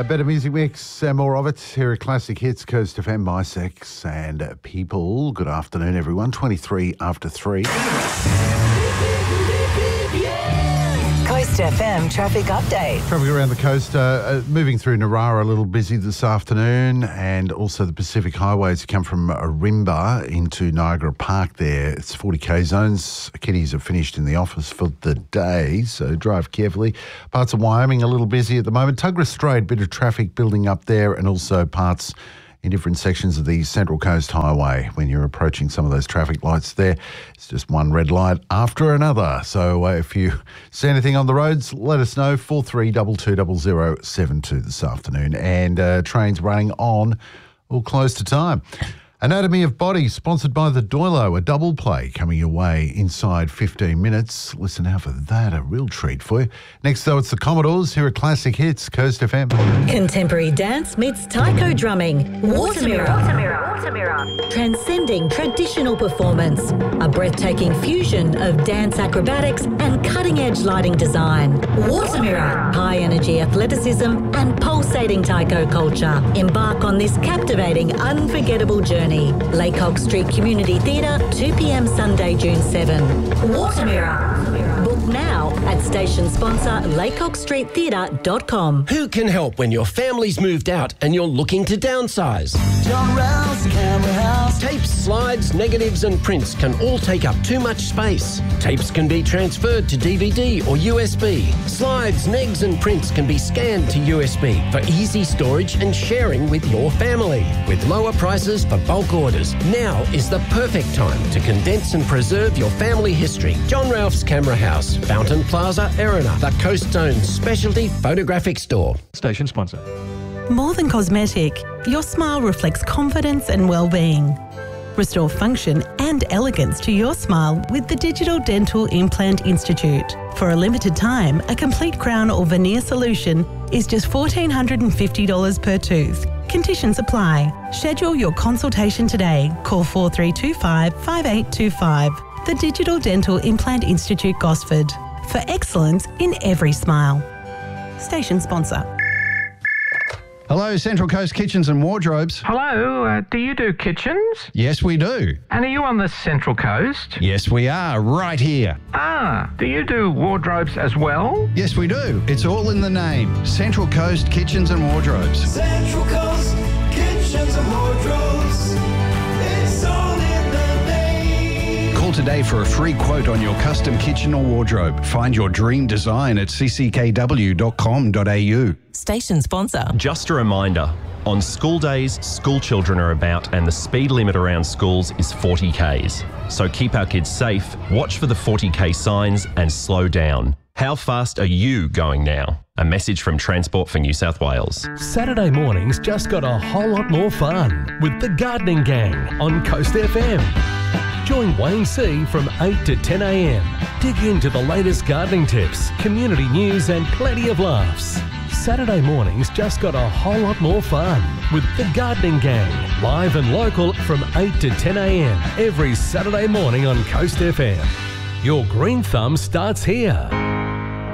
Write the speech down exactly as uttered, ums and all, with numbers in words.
A better music mix and more of it here at Classic Hits, Coast F M, My Sex and uh, People. Good afternoon, everyone. twenty-three after three. Coast F M traffic update. Traffic around the coast, uh, uh, moving through Narara a little busy this afternoon, and also the Pacific Highways come from Arimba into Niagara Park there. It's forty K zones. Kiddies have finished in the office for the day, so drive carefully. Parts of Wyoming a little busy at the moment. Tuggerah Strait, bit of traffic building up there, and also parts in different sections of the Central Coast Highway when you're approaching some of those traffic lights there. It's just one red light after another. So uh, if you see anything on the roads, let us know. four three two two zero zero seven two this afternoon. And uh, trains running on or close to time. Anatomy of Body, sponsored by the Doilo, a double play coming your way inside fifteen minutes. Listen out for that, a real treat for you. Next, though, it's the Commodores here at Classic Hits, Coast F M. Contemporary dance meets taiko drumming. Water Mirror. Water Mirror. Water Mirror. Transcending traditional performance. A breathtaking fusion of dance acrobatics and cutting-edge lighting design. Water Mirror. High-energy athleticism and pulsating taiko culture. Embark on this captivating, unforgettable journey. Laycock Street Community Theatre, two p.m. Sunday, June seventh. Water Mirror. Book now at station sponsor laycock street theatre dot com. Who can help when your family's moved out and you're looking to downsize? John Rouse Camera House. Tapes, slides, negatives and prints can all take up too much space. Tapes can be transferred to D V D or U S B. Slides, negs and prints can be scanned to U S B for easy storage and sharing with your family. With lower prices for bulk orders, now is the perfect time to condense and preserve your family history. John Ralph's Camera House, Fountain Plaza, Erina, the Coast Zone's specialty photographic store. Station sponsor. More than cosmetic, your smile reflects confidence and well-being. Restore function and elegance to your smile with the Digital Dental Implant Institute. For a limited time, a complete crown or veneer solution is just one thousand four hundred fifty dollars per tooth. Conditions apply. Schedule your consultation today. Call four three two five, five eight two five. The Digital Dental Implant Institute, Gosford. For excellence in every smile. Station sponsor. Hello, Central Coast Kitchens and Wardrobes. Hello, uh, do you do kitchens? Yes, we do. And are you on the Central Coast? Yes, we are, right here. Ah, do you do wardrobes as well? Yes, we do. It's all in the name. Central Coast Kitchens and Wardrobes. Central Coast Kitchens and Wardrobes. It's all in the name. Call today for a free quote on your custom kitchen or wardrobe. Find your dream design at c c k w dot com dot a u. Station sponsor. Just a reminder, on school days, school children are about and the speed limit around schools is forty kays. So keep our kids safe, watch for the forty k signs and slow down. How fast are you going now? A message from Transport for New South Wales. Saturday mornings just got a whole lot more fun with the Gardening Gang on Coast F M. Join Wayne C from eight to ten a m. Dig into the latest gardening tips, community news and plenty of laughs. Saturday mornings just got a whole lot more fun with the Gardening Gang, live and local from eight to ten a m every Saturday morning on Coast F M. Your green thumb starts here.